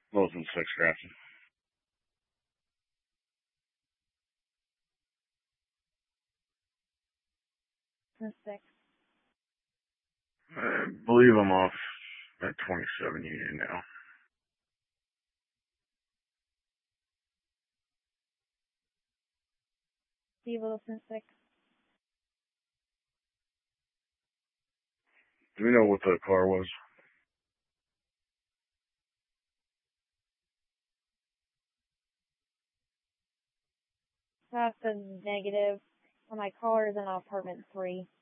Wilson 6 Grafton. Six. I believe I'm off at 27 Union now. Steve Wilson 6. Do we know what the car was? That's a negative. My car is in apartment 3.